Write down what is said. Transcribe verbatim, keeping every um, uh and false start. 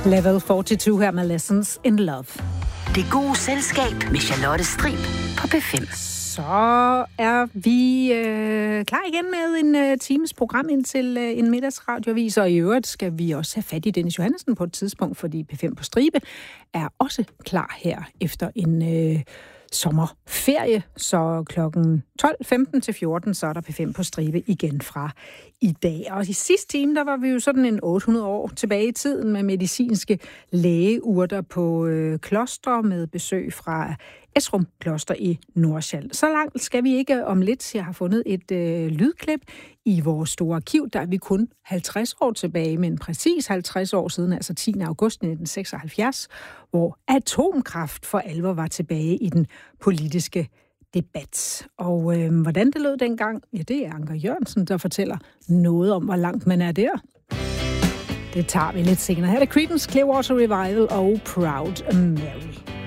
Level fireogfyrre her med Lessons in Love. Det gode selskab med Charlotte Strib på P fem. Så er vi øh, klar igen med en øh, times program indtil øh, en middagsradioavis, og i øvrigt skal vi også have fat i Dennis Johannessen på et tidspunkt, fordi P fem på stribe er også klar her efter en øh, sommerferie, så klokken tolv femten til fjorten, så er der P fem på stribe igen fra i dag. Og i sidste time, der var vi jo sådan en otte hundrede år tilbage i tiden med medicinske lægeurter på øh, klostre med besøg fra Esrum Kloster i Nordsjælland. Så langt skal vi ikke om lidt. Jeg har fundet et øh, lydklip i vores store arkiv. Der er vi kun halvtreds år tilbage, men præcis halvtreds år siden, altså tiende august nitten seksoghalvfjerds, hvor atomkraft for alvor var tilbage i den politiske debat. Og øh, hvordan det lød dengang, ja, det er Anker Jørgensen, der fortæller noget om, hvor langt man er der. Det tager vi lidt senere. Her er Creedence Clearwater Revival og Proud Mary.